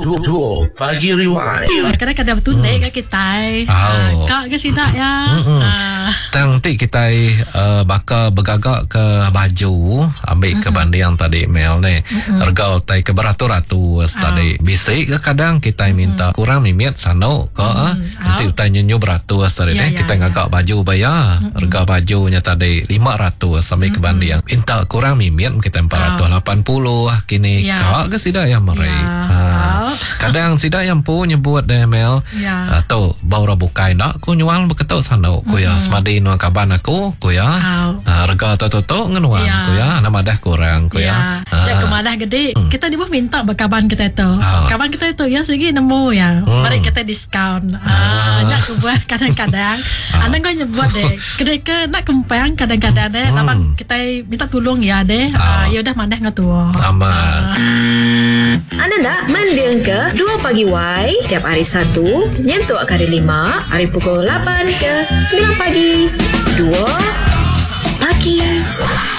Duo Pagi Rewind. Kadang-kadang tunai kat kita. Kak ke sidak ya. Nanti kita bakal bergagak ke baju, ambil ke bandar yang tadi Mel ni. Harga tai ke beratus-ratus tadi. Bisik ke kadang kita minta kurang mimit sano ke nanti utai nyenyu beratus tadi ni. Kita ngagak baju bayar. Harga bajunya tadi 500 sampai ke bandar yang minta kurang mimit kita 480 kini. Kak ke sidak yang mari. Kadang sidak yang pun nyebut deh Mel. Tu baru bukai dak ku nyual beketuk sano ku ya. Semadi nuang kaban aku ku ya. Harga tu ngenuang ku ya. Nama dah kurang ku ya. Ya kemadah gede. Kita di bawah minta berkaban kita itu. Kaban kita itu ya segi nemu ya. Mari kita diskaun. Nak buat kadang-kadang. Anda kau nyebut deh. Kedai nak kempang kadang-kadang deh. Lapan kita minta tolong ya deh. Ya udah mandah ngatua. Amat. Anda nak mandeng ke 2 Pagi Y tiap hari Sabtu nyentuk hari 5 hari pukul 8 ke 9 pagi.